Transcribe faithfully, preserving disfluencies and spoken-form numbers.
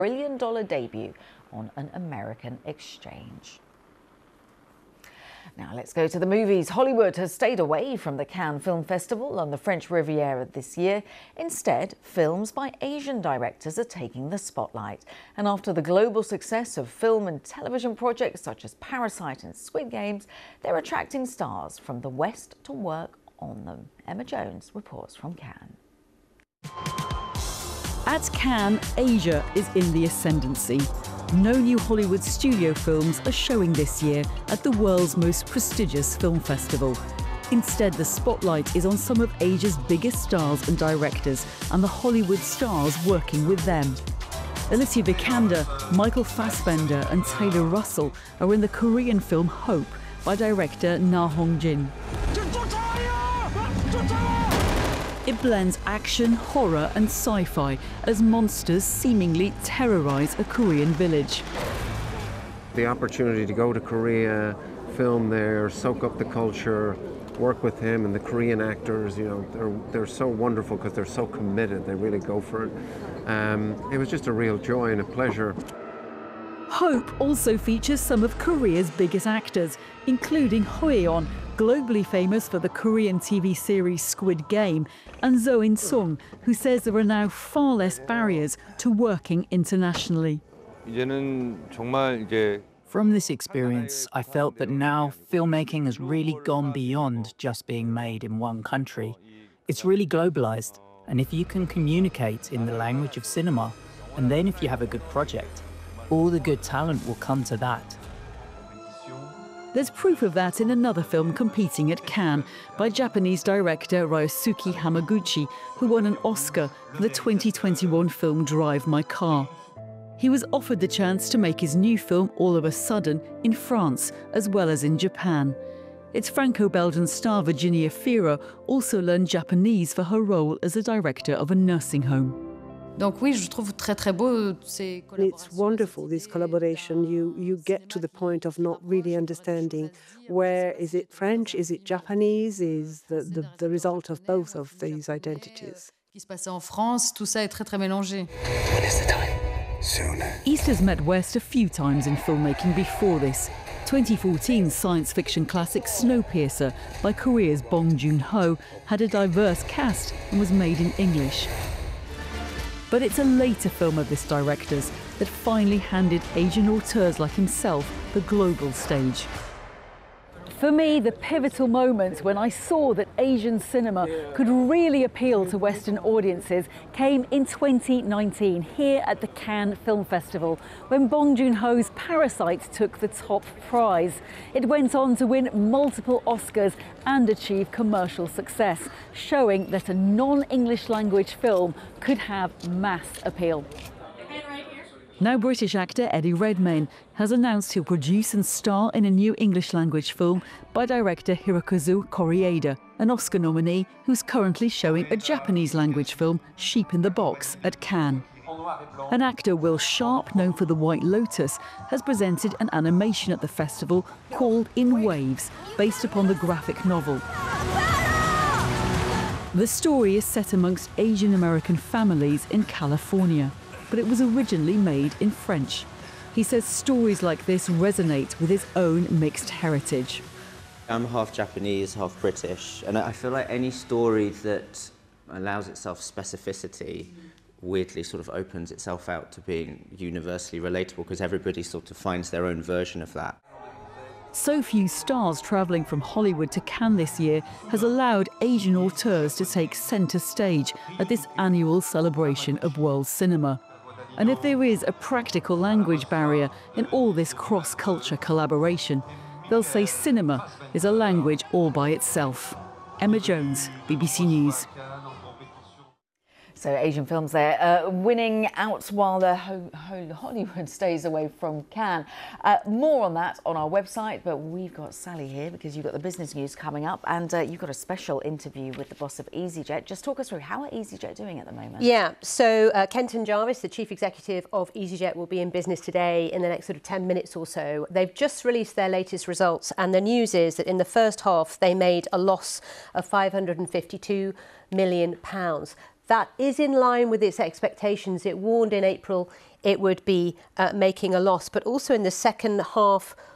billion dollar debut on an American exchange. Now let's go to the movies. Hollywood has stayed away from the Cannes Film Festival on the French Riviera this year. Instead, films by Asian directors are taking the spotlight. And after the global success of film and television projects such as Parasite and Squid Games, they're attracting stars from the West to work on them. Emma Jones reports from Cannes. At Cannes, Asia is in the ascendancy. No new Hollywood studio films are showing this year at the world's most prestigious film festival. Instead, the spotlight is on some of Asia's biggest stars and directors and the Hollywood stars working with them. Alicia Vikander, Michael Fassbender and Taylor Russell are in the Korean film Hope by director Na Hong-jin. It blends action, horror and sci-fi as monsters seemingly terrorise a Korean village. The opportunity to go to Korea, film there, soak up the culture, work with him and the Korean actors, you know, they're, they're so wonderful because they're so committed, they really go for it. Um, it was just a real joy and a pleasure. Hope also features some of Korea's biggest actors, including Ho Ye-on, globally famous for the Korean T V series Squid Game, and Zo In-sung, who says there are now far less barriers to working internationally. From this experience, I felt that now filmmaking has really gone beyond just being made in one country. It's really globalized, and if you can communicate in the language of cinema, and then if you have a good project, all the good talent will come to that. There's proof of that in another film competing at Cannes by Japanese director Ryosuke Hamaguchi, who won an Oscar for the twenty twenty-one film Drive My Car. He was offered the chance to make his new film All of a Sudden in France as well as in Japan. Its Franco-Belgian star Virginia Fira also learned Japanese for her role as a director of a nursing home. It's wonderful, this collaboration. You, you get to the point of not really understanding where is it French, is it Japanese, is the, the, the result of both of these identities. East has met West a few times in filmmaking before this. twenty fourteen science fiction classic Snowpiercer by Korea's Bong Joon-ho had a diverse cast and was made in English. But it's a later film of this director's that finally handed Asian auteurs like himself the global stage. For me, the pivotal moment when I saw that Asian cinema could really appeal to Western audiences came in twenty nineteen here at the Cannes Film Festival, when Bong Joon-ho's Parasite took the top prize. It went on to win multiple Oscars and achieve commercial success, showing that a non-English language film could have mass appeal. Now British actor Eddie Redmayne has announced he'll produce and star in a new English language film by director Hirokazu Koreeda, an Oscar nominee who's currently showing a Japanese language film, Sheep in the Box, at Cannes. And actor Will Sharp, known for The White Lotus, has presented an animation at the festival called In Waves, based upon the graphic novel. The story is set amongst Asian American families in California, but it was originally made in French. He says stories like this resonate with his own mixed heritage. I'm half Japanese, half British, and I feel like any story that allows itself specificity weirdly sort of opens itself out to being universally relatable, because everybody sort of finds their own version of that. So few stars travelling from Hollywood to Cannes this year has allowed Asian auteurs to take centre stage at this annual celebration of world cinema. And if there is a practical language barrier in all this cross-culture collaboration, they'll say cinema is a language all by itself. Emma Jones, B B C News. So Asian films there uh, winning out while the ho ho Hollywood stays away from Cannes. Uh, more on that on our website, but we've got Sally here because you've got the business news coming up, and uh, you've got a special interview with the boss of EasyJet. Just talk us through, how are EasyJet doing at the moment? Yeah, so uh, Kenton Jarvis, the chief executive of EasyJet, will be in business today in the next sort of ten minutes or so. They've just released their latest results, and the news is that in the first half they made a loss of five hundred and fifty-two million pounds. That is in line with its expectations. It warned in April it would be uh, making a loss. But also in the second half